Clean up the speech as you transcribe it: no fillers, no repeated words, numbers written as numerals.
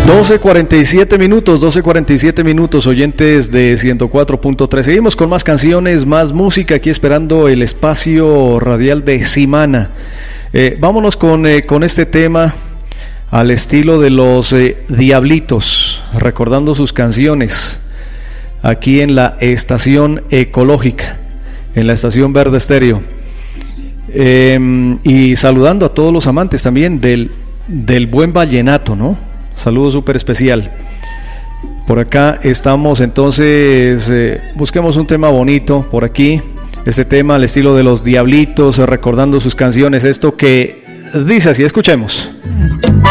12:47 minutos, oyentes de 104.3. Seguimos con más canciones, más música, aquí esperando el espacio radial de Simana. Vámonos con este tema al estilo de los Diablitos, recordando sus canciones, aquí en la estación ecológica, en la estación Verde Estéreo. Y saludando a todos los amantes también del buen vallenato, ¿no? Saludo súper especial. Por acá estamos, entonces, busquemos un tema bonito por aquí. Este tema al estilo de los Diablitos, recordando sus canciones. Esto que dice así, escuchemos.